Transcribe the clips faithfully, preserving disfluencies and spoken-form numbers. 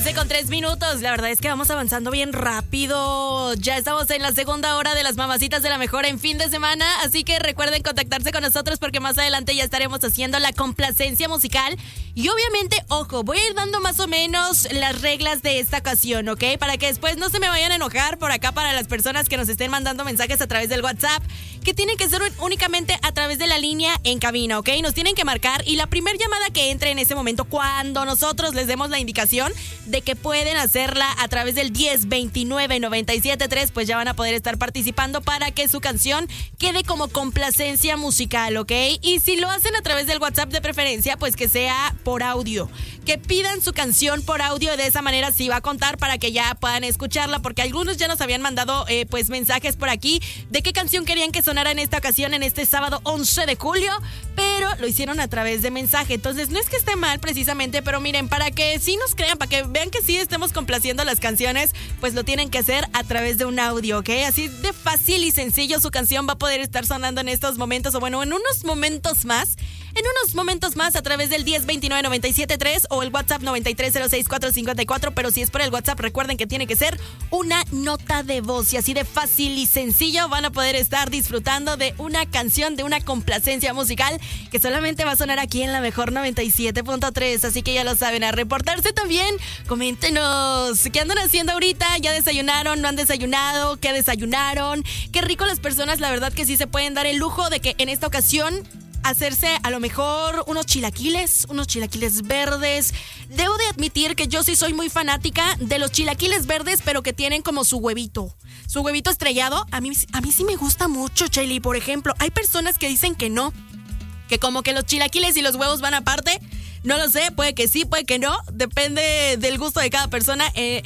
once con tres minutos. La verdad es que vamos avanzando bien rápido. Ya estamos en la segunda hora de las mamacitas de la mejor en fin de semana. Así que recuerden contactarse con nosotros porque más adelante ya estaremos haciendo la complacencia musical. Y obviamente, ojo, voy a ir dando más o menos las reglas de esta ocasión, ¿ok? Para que después no se me vayan a enojar por acá para las personas que nos estén mandando mensajes a través del WhatsApp, que tienen que ser únicamente a través de la línea en cabina, ¿ok? Nos tienen que marcar y la primera llamada que entre en ese momento, cuando nosotros les demos la indicación de que pueden hacerla a través del diez veintinueve noventa y siete tres, pues ya van a poder estar participando para que su canción quede como complacencia musical, ¿ok? Y si lo hacen a través del WhatsApp de preferencia, pues que sea por audio, que pidan su canción por audio, de esa manera sí va a contar para que ya puedan escucharla, porque algunos ya nos habían mandado eh, pues mensajes por aquí de qué canción querían que sonara en esta ocasión, en este sábado once de julio, pero lo hicieron a través de mensaje. Entonces no es que esté mal precisamente, pero miren, para que sí nos crean, para que vean que sí estemos complaciendo las canciones, pues lo tienen que hacer a través de un audio, ¿ok? Así de fácil y sencillo su canción va a poder estar sonando en estos momentos, o bueno, en unos momentos más, en unos momentos más a través del diez veintinueve noventa y siete tres o el WhatsApp noventa y tres cero seis cuatro cincuenta y cuatro, pero si es por el WhatsApp, recuerden que tiene que ser una nota de voz y así de fácil y sencillo van a poder estar disfrutando de una canción, de una complacencia musical que solamente va a sonar aquí en la mejor noventa y siete punto tres, así que ya lo saben, a reportarse también, coméntenos qué andan haciendo ahorita, ya desayunaron, no han desayunado, qué desayunaron, qué rico las personas, la verdad que sí se pueden dar el lujo de que en esta ocasión hacerse a lo mejor unos chilaquiles, unos chilaquiles verdes. Debo de admitir que yo sí soy muy fanática de los chilaquiles verdes, pero que tienen como su huevito, su huevito estrellado. A mí, a mí sí me gusta mucho, Chely. Por ejemplo, hay personas que dicen que no, que como que los chilaquiles y los huevos van aparte. No lo sé, puede que sí, puede que no, depende del gusto de cada persona. Eh,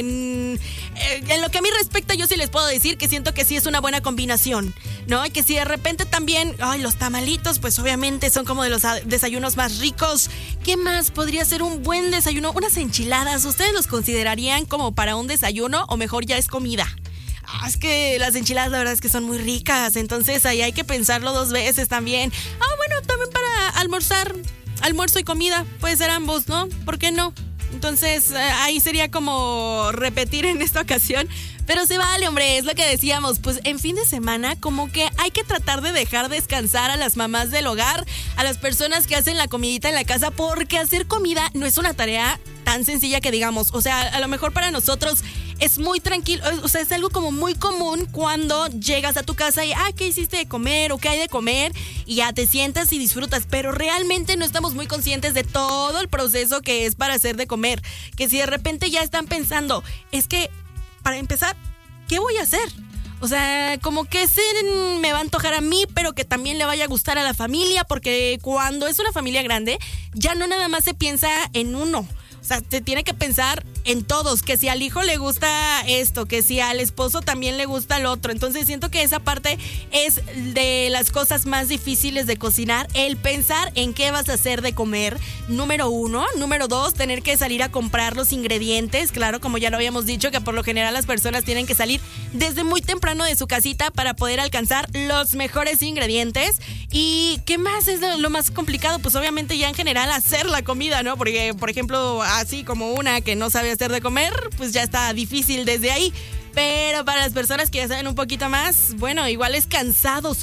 en, en lo que a mí respecta, yo sí les puedo decir que siento que sí es una buena combinación, ¿no? Y que si de repente también, ay, los tamalitos, pues obviamente son como de los desayunos más ricos. ¿Qué más podría ser un buen desayuno? Unas enchiladas, ¿ustedes los considerarían como para un desayuno o mejor ya es comida? Ah, es que las enchiladas la verdad es que son muy ricas, entonces ahí hay que pensarlo dos veces también. Ah, bueno, también para almorzar. Almuerzo y comida, puede ser ambos, ¿no? ¿Por qué no? Entonces, eh, ahí sería como repetir en esta ocasión. Pero se vale, hombre, es lo que decíamos. Pues en fin de semana, como que hay que tratar de dejar descansar a las mamás del hogar, a las personas que hacen la comidita en la casa, porque hacer comida no es una tarea tan sencilla que digamos. O sea, a lo mejor para nosotros es muy tranquilo, o sea, es algo como muy común cuando llegas a tu casa y, ah, ¿qué hiciste de comer? ¿O qué hay de comer? Y ya te sientas y disfrutas, pero realmente no estamos muy conscientes de todo el proceso que es para hacer de comer. Que si de repente ya están pensando, es que, para empezar, ¿qué voy a hacer? O sea, como que se me va a antojar a mí, pero que también le vaya a gustar a la familia, porque cuando es una familia grande, ya no nada más se piensa en uno. O sea, se tiene que pensar en todos, que si al hijo le gusta esto, que si al esposo también le gusta el otro. Entonces siento que esa parte es de las cosas más difíciles de cocinar, el pensar en qué vas a hacer de comer, número uno. Número dos, tener que salir a comprar los ingredientes. Claro, como ya lo habíamos dicho, que por lo general las personas tienen que salir desde muy temprano de su casita para poder alcanzar los mejores ingredientes. ¿Y qué más es lo más complicado? Pues obviamente ya en general hacer la comida, ¿no? Porque, por ejemplo, así como una que no sabe hacer de comer, pues ya está difícil desde ahí. Pero para las personas que ya saben un poquito más, bueno, igual es cansado.